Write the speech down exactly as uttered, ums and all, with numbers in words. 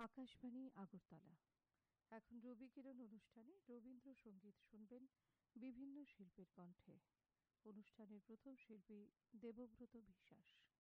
আকাশবাণী আগরতলা। এখন রবি কিরণ অনুষ্ঠানে রবীন্দ্রসঙ্গীত শুনবেন বিভিন্ন শিল্পীর কণ্ঠে। অনুষ্ঠানের প্রথম শিল্পী দেবব্রত বিশ্বাস।